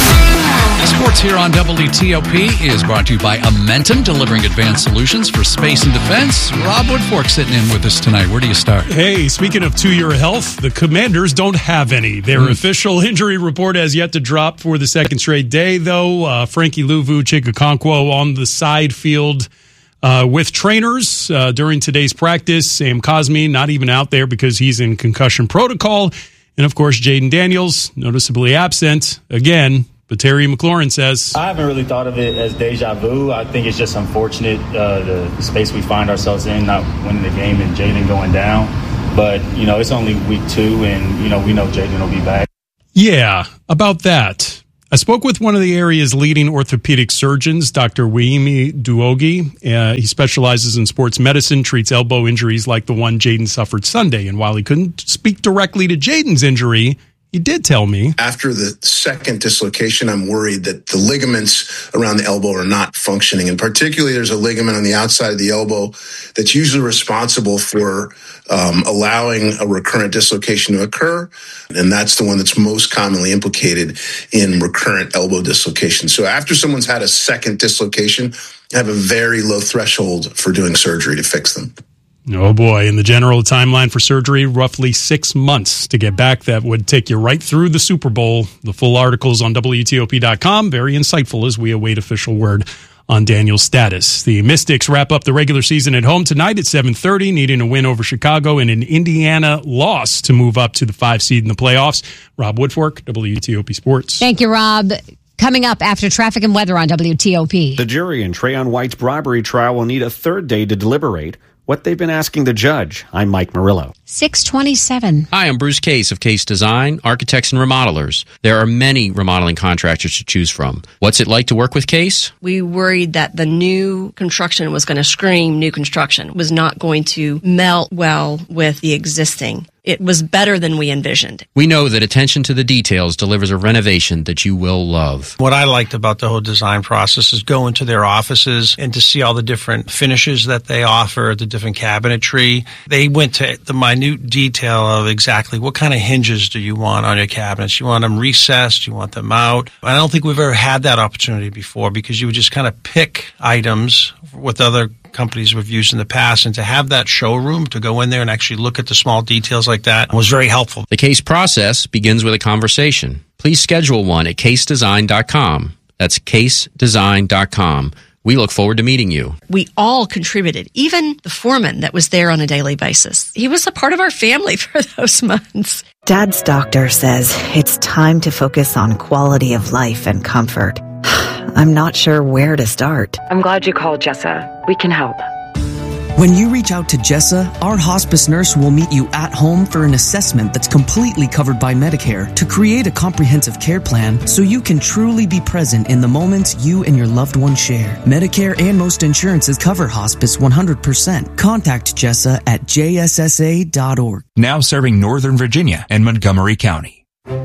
Sports here on W T O P is brought to you by Amentum, delivering advanced solutions for space and defense. Rob Woodfork sitting in with us tonight. Where do you start? Hey, speaking of To Your Health, the Commanders don't have any. Their mm. official injury report has yet to drop for the second straight day, though. Uh, Frankie Luvu Chikakonkwo on the side field uh, with trainers uh, during today's practice. Sam Cosme not even out there because he's in concussion protocol. And, of course, Jaden Daniels, noticeably absent again. But Terry McLaurin says, I haven't really thought of it as deja vu. I think it's just unfortunate, uh, the space we find ourselves in, not winning the game and Jaden going down. But, you know, it's only week two, and, you know, we know Jaden will be back. Yeah, about that. I spoke with one of the area's leading orthopedic surgeons, Doctor Wayimi Duogi. Uh, he specializes in sports medicine, treats elbow injuries like the one Jaden suffered Sunday. And while he couldn't speak directly to Jaden's injury, he did tell me. After the second dislocation, I'm worried that the ligaments around the elbow are not functioning. And particularly, there's a ligament on the outside of the elbow that's usually responsible for um, allowing a recurrent dislocation to occur. And that's the one that's most commonly implicated in recurrent elbow dislocation. So after someone's had a second dislocation, I have a very low threshold for doing surgery to fix them. Oh, boy. In the general timeline for surgery, roughly six months to get back. That would take you right through the Super Bowl. The full article's on W T O P dot com. Very insightful as we await official word on Daniel's status. The Mystics wrap up the regular season at home tonight at seven thirty, needing a win over Chicago and an Indiana loss to move up to the five seed in the playoffs. Rob Woodfork, W T O P Sports. Thank you, Rob. Coming up after traffic and weather on W T O P. The jury in Trayon White's bribery trial will need a third day to deliberate what they've been asking the judge. I'm Mike Murillo. six twenty-seven. Hi, I'm Bruce Case of Case Design, Architects and Remodelers. There are many remodeling contractors to choose from. What's it like to work with Case? We worried that the new construction was going to scream new construction, was not going to melt well with the existing. It was better than we envisioned. We know that attention to the details delivers a renovation that you will love. What I liked about the whole design process is going to their offices and to see all the different finishes that they offer, the different cabinetry. They went to the minute detail of exactly what kind of hinges do you want on your cabinets. You want them recessed, you want them out. I don't think we've ever had that opportunity before because you would just kind of pick items with other companies we've used in the past, and to have that showroom to go in there and actually look at the small details like that was very helpful. The Case process begins with a conversation. Please schedule one at case design dot com. That's case design dot com. We look forward to meeting you. We all contributed, even the foreman that was there on a daily basis. He was a part of our family for those months. Dad's doctor says it's time to focus on quality of life and comfort. I'm not sure where to start. I'm glad you called, Jessa. We can help. When you reach out to Jessa, our hospice nurse will meet you at home for an assessment that's completely covered by Medicare to create a comprehensive care plan so you can truly be present in the moments you and your loved one share. Medicare and most insurances cover hospice one hundred percent. Contact Jessa at j s s a dot org. Now serving Northern Virginia and Montgomery County.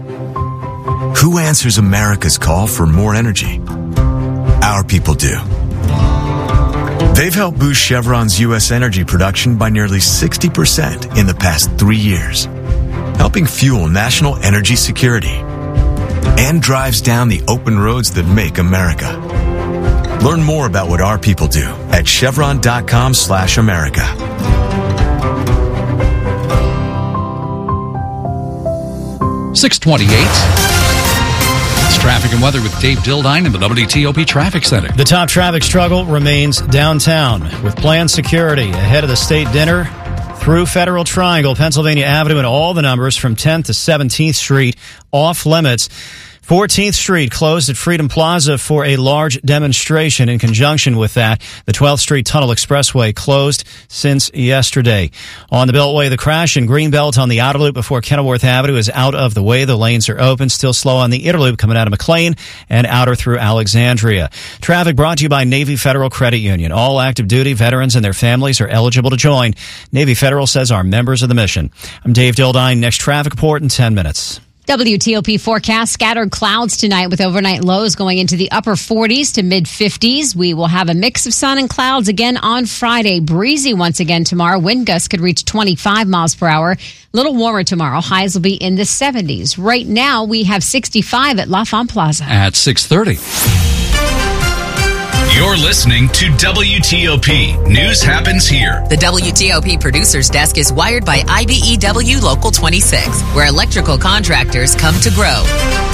Who answers America's call for more energy? Our people do. They've helped boost Chevron's U S energy production by nearly sixty percent in the past three years, helping fuel national energy security and drives down the open roads that make America. Learn more about what our people do at chevron.com slash America. six twenty-eight. Traffic and weather with Dave Dildine in the W T O P Traffic Center. The top traffic struggle remains downtown with planned security ahead of the state dinner through Federal Triangle, Pennsylvania Avenue, and all the numbers from tenth to seventeenth Street off limits. fourteenth Street closed at Freedom Plaza for a large demonstration. In conjunction with that, the twelfth Street Tunnel Expressway closed since yesterday. On the Beltway, the crash in Greenbelt on the outer loop before Kenilworth Avenue is out of the way. The lanes are open. Still slow on the inner loop coming out of McLean and outer through Alexandria. Traffic brought to you by Navy Federal Credit Union. All active duty veterans and their families are eligible to join. Navy Federal says are members of the mission. I'm Dave Dildine. Next traffic report in ten minutes. W T O P forecast, scattered clouds tonight with overnight lows going into the upper forties to mid fifties. We will have a mix of sun and clouds again on Friday. Breezy once again tomorrow. Wind gusts could reach twenty-five miles per hour. A little warmer tomorrow. Highs will be in the seventies. Right now, we have sixty-five at L'Enfant Plaza. At six thirty. You're listening to W T O P. News happens here. The W T O P producer's desk is wired by I B E W Local twenty-six, where electrical contractors come to grow.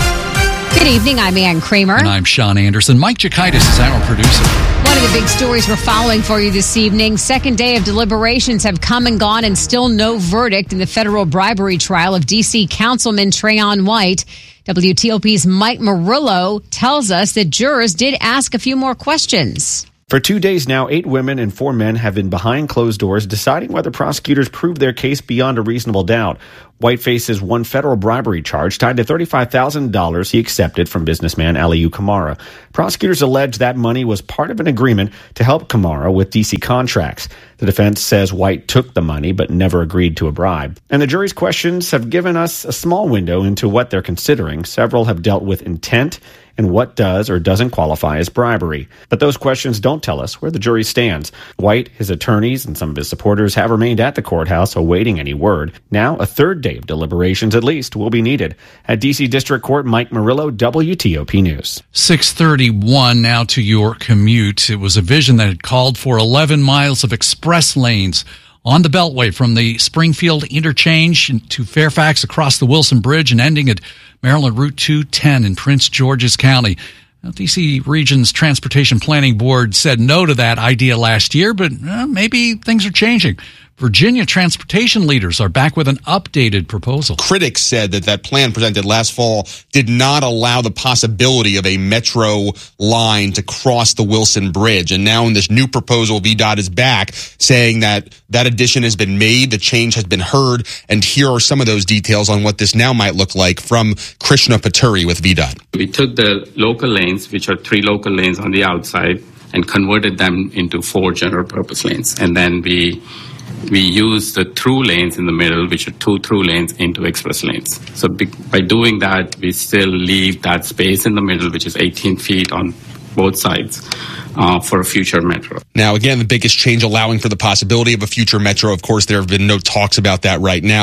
Good evening, I'm Ann Kramer. And I'm Sean Anderson. Mike Jakaitis is our producer. One of the big stories we're following for you this evening. Second day of deliberations have come and gone and still no verdict in the federal bribery trial of D C Councilman Trayon White. W T O P's Mike Murillo tells us that jurors did ask a few more questions. For two days now, eight women and four men have been behind closed doors deciding whether prosecutors proved their case beyond a reasonable doubt. White faces one federal bribery charge tied to thirty-five thousand dollars he accepted from businessman Aliyu Kamara. Prosecutors allege that money was part of an agreement to help Kamara with D C contracts. The defense says White took the money but never agreed to a bribe. And the jury's questions have given us a small window into what they're considering. Several have dealt with intent and what does or doesn't qualify as bribery. But those questions don't tell us where the jury stands. White, his attorneys, and some of his supporters have remained at the courthouse awaiting any word. Now, a third day of deliberations at least will be needed. At D C District Court, Mike Murillo, W T O P News. six thirty-one now to your commute. It was a vision that had called for eleven miles of express lanes on the Beltway from the Springfield interchange to Fairfax across the Wilson Bridge and ending at Maryland Route two ten in Prince George's County. Now, D C Region's Transportation Planning Board said no to that idea last year, but uh, maybe things are changing. Virginia transportation leaders are back with an updated proposal. Critics said that that plan presented last fall did not allow the possibility of a metro line to cross the Wilson Bridge. And now in this new proposal, V DOT is back saying that that addition has been made, the change has been heard, and here are some of those details on what this now might look like from Krishna Paturi with V DOT. We took the local lanes, which are three local lanes on the outside, and converted them into four general purpose lanes. And then we We use the through lanes in the middle, which are two through lanes, into express lanes. So be, by doing that, we still leave that space in the middle, which is eighteen feet on both sides, uh, for a future metro. Now, again, the biggest change allowing for the possibility of a future metro. Of course, there have been no talks about that right now.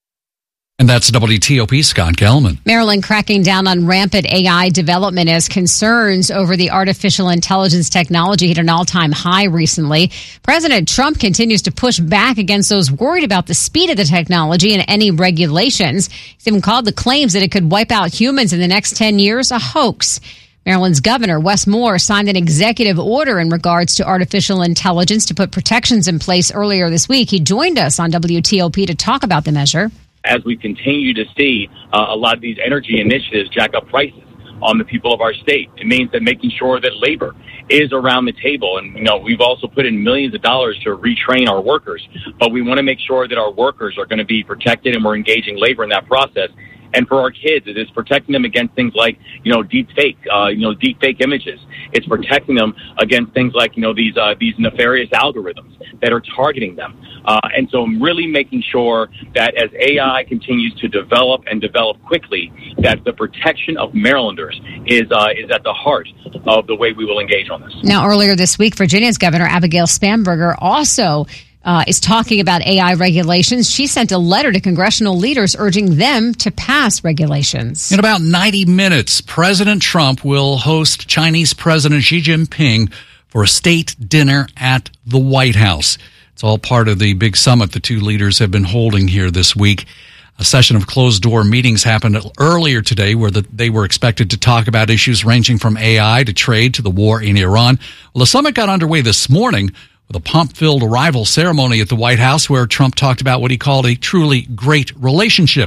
And that's W T O P Scott Gelman. Maryland cracking down on rampant A I development as concerns over the artificial intelligence technology hit an all-time high recently. President Trump continues to push back against those worried about the speed of the technology and any regulations. He's even called the claims that it could wipe out humans in the next ten years a hoax. Maryland's Governor Wes Moore signed an executive order in regards to artificial intelligence to put protections in place earlier this week. He joined us on W T O P to talk about the measure. As we continue to see uh, a lot of these energy initiatives jack up prices on the people of our state, it means that making sure that labor is around the table. And, you know, we've also put in millions of dollars to retrain our workers, but we want to make sure that our workers are going to be protected and we're engaging labor in that process. And for our kids, it is protecting them against things like, you know, deep fake, uh, you know, deep fake images. It's protecting them against things like, you know, these uh, these nefarious algorithms that are targeting them. Uh, and so I'm really making sure that as A I continues to develop and develop quickly, that the protection of Marylanders is uh, is at the heart of the way we will engage on this. Now, earlier this week, Virginia's Governor Abigail Spanberger also Uh, is talking about A I regulations. She sent a letter to congressional leaders urging them to pass regulations. In about ninety minutes, President Trump will host Chinese President Xi Jinping for a state dinner at the White House. It's all part of the big summit the two leaders have been holding here this week. A session of closed-door meetings happened earlier today where the, they were expected to talk about issues ranging from A I to trade to the war in Iran. Well, the summit got underway this morning with a pomp-filled arrival ceremony at the White House where Trump talked about what he called a truly great relationship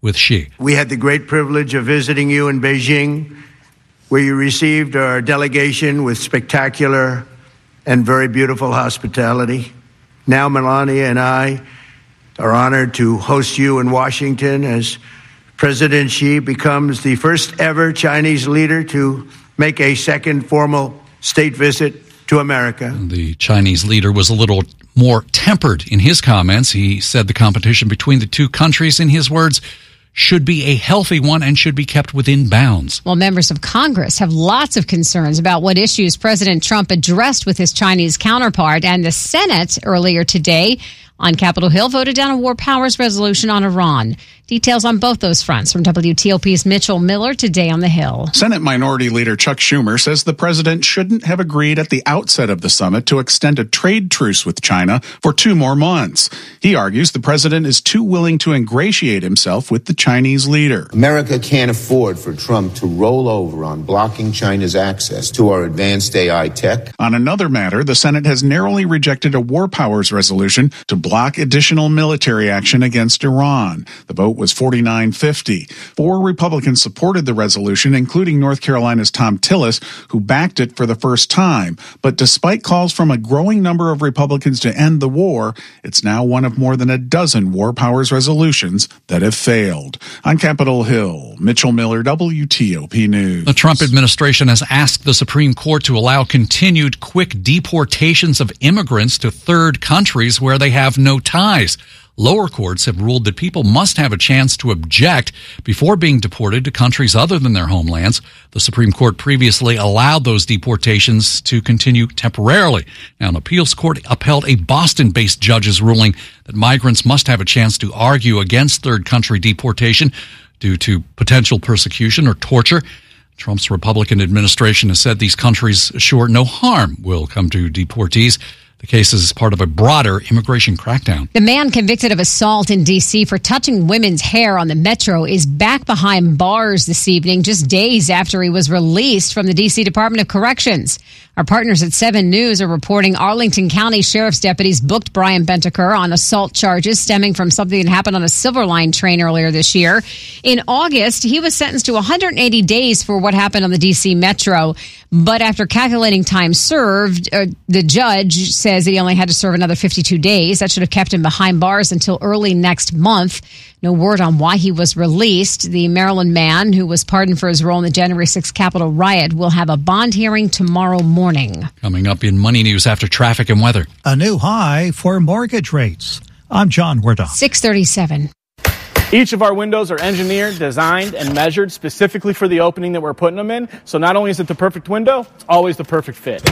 with Xi. We had the great privilege of visiting you in Beijing, where you received our delegation with spectacular and very beautiful hospitality. Now Melania and I are honored to host you in Washington as President Xi becomes the first ever Chinese leader to make a second formal state visit to America. The Chinese leader was a little more tempered in his comments. He said the competition between the two countries, in his words, should be a healthy one and should be kept within bounds. Well, members of Congress have lots of concerns about what issues President Trump addressed with his Chinese counterpart, and the Senate earlier today on Capitol Hill voted down a war powers resolution on Iran. Details on both those fronts from W T O P's Mitchell Miller today on the Hill. Senate Minority Leader Chuck Schumer says the president shouldn't have agreed at the outset of the summit to extend a trade truce with China for two more months. He argues the president is too willing to ingratiate himself with the Chinese leader. America can't afford for Trump to roll over on blocking China's access to our advanced A I tech. On another matter, the Senate has narrowly rejected a war powers resolution to block additional military action against Iran. The vote was forty-nine fifty. Four Republicans supported the resolution, including North Carolina's Tom Tillis, who backed it for the first time. But despite calls from a growing number of Republicans to end the war, it's now one of more than a dozen war powers resolutions that have failed. On Capitol Hill, Mitchell Miller, W T O P News. The Trump administration has asked the Supreme Court to allow continued quick deportations of immigrants to third countries where they have no ties. Lower courts have ruled that people must have a chance to object before being deported to countries other than their homelands. The Supreme Court previously allowed those deportations to continue temporarily. Now, an appeals court upheld a Boston-based judge's ruling that migrants must have a chance to argue against third country deportation due to potential persecution or torture. Trump's Republican administration has said these countries assure no harm will come to deportees. The case is part of a broader immigration crackdown. The man convicted of assault in D C for touching women's hair on the metro is back behind bars this evening, just days after he was released from the D C Department of Corrections. Our partners at seven News are reporting Arlington County Sheriff's deputies booked Brian Bentaker on assault charges stemming from something that happened on a Silver Line train earlier this year. In August, he was sentenced to one hundred eighty days for what happened on the D C Metro. But after calculating time served, uh, the judge says he only had to serve another fifty-two days. That should have kept him behind bars until early next month. No word on why he was released. The Maryland man, who was pardoned for his role in the January sixth Capitol riot, will have a bond hearing tomorrow morning. Coming up in Money News after traffic and weather. A new high for mortgage rates. I'm John Werdon. six thirty-seven. Each of our windows are engineered, designed, and measured specifically for the opening that we're putting them in. So not only is it the perfect window, it's always the perfect fit.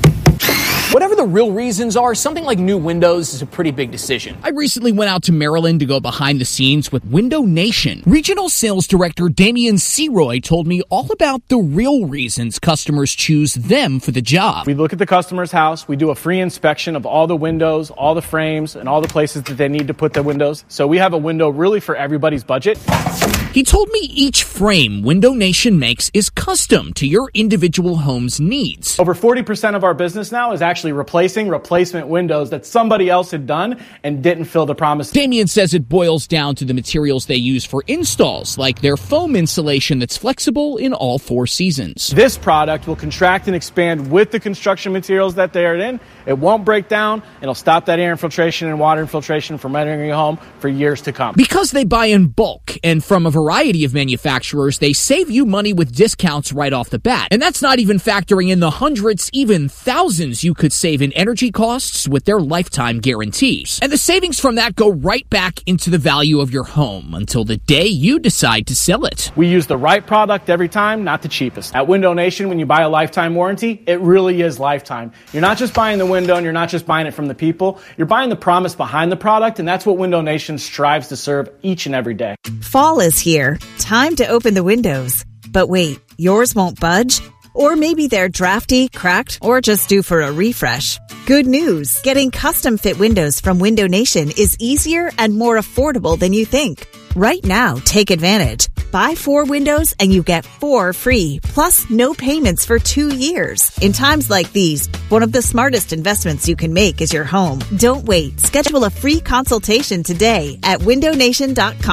Whatever the real reasons are, something like new windows is a pretty big decision. I recently went out to Maryland to go behind the scenes with Window Nation. Regional Sales Director Damian Seroy told me all about the real reasons customers choose them for the job. We look at the customer's house, we do a free inspection of all the windows, all the frames, and all the places that they need to put the windows. So we have a window really for everybody's budget. He told me each frame Window Nation makes is custom to your individual home's needs. Over forty percent of our business now is actually replacing replacement windows that somebody else had done and didn't fill the promise. Damian says it boils down to the materials they use for installs, like their foam insulation that's flexible in all four seasons. This product will contract and expand with the construction materials that they are in. It won't break down. It'll stop that air infiltration and water infiltration from entering your home for years to come. Because they buy in bulk and from a variety of manufacturers, they save you money with discounts right off the bat. And that's not even factoring in the hundreds, even thousands you could save in energy costs with their lifetime guarantees. And the savings from that go right back into the value of your home until the day you decide to sell it. We use the right product every time, not the cheapest. At Window Nation, when you buy a lifetime warranty, it really is lifetime. You're not just buying the window and you're not just buying it from the people. You're buying the promise behind the product, and that's what Window Nation strives to serve each and every day. Fall is here. Time to open the windows. But wait, yours won't budge? Or maybe they're drafty, cracked, or just due for a refresh. Good news. Getting custom fit windows from Window Nation is easier and more affordable than you think. Right now, take advantage. Buy four windows and you get four free, plus no payments for two years. In times like these, one of the smartest investments you can make is your home. Don't wait. Schedule a free consultation today at window nation dot com.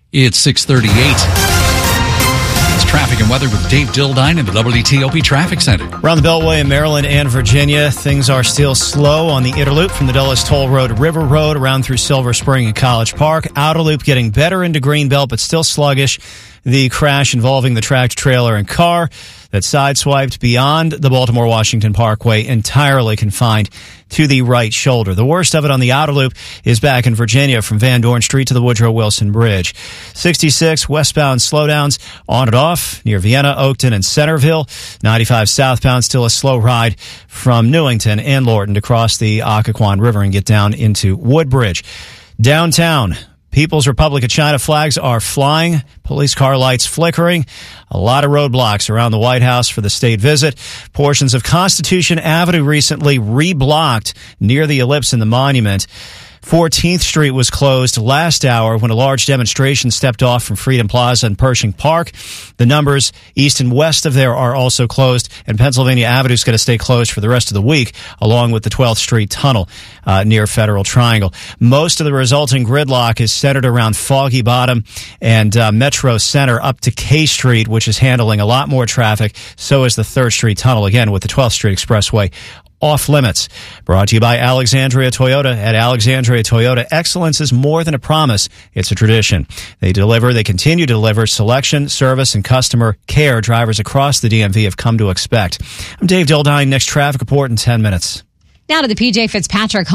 It's six thirty-eight. Traffic and weather with Dave Dildine in the W T O P Traffic Center. Around the Beltway in Maryland and Virginia, things are still slow on the Inner Loop from the Dulles Toll Road, River Road, around through Silver Spring and College Park. Outer Loop getting better into Greenbelt, but still sluggish. The crash involving the tracked trailer and car that sideswiped beyond the Baltimore-Washington Parkway, entirely confined to the right shoulder. The worst of it on the outer loop is back in Virginia from Van Dorn Street to the Woodrow Wilson Bridge. sixty-six westbound slowdowns on and off near Vienna, Oakton, and Centerville. ninety-five southbound still a slow ride from Newington and Lorton to cross the Occoquan River and get down into Woodbridge. Downtown, People's Republic of China flags are flying, police car lights flickering, a lot of roadblocks around the White House for the state visit. Portions of Constitution Avenue recently reblocked near the ellipse in the monument. fourteenth Street was closed last hour when a large demonstration stepped off from Freedom Plaza and Pershing Park. The numbers east and west of there are also closed, and Pennsylvania Avenue is going to stay closed for the rest of the week, along with the twelfth Street Tunnel uh, near Federal Triangle. Most of the resulting gridlock is centered around Foggy Bottom and uh, Metro Center up to K Street, which is handling a lot more traffic. So is the third Street Tunnel, again, with the twelfth Street Expressway off limits. Brought to you by Alexandria Toyota. At Alexandria Toyota, excellence is more than a promise. It's a tradition. They deliver, they continue to deliver selection, service, and customer care drivers across the D M V have come to expect. I'm Dave Dildine. Next traffic report in ten minutes. Now to the P J Fitzpatrick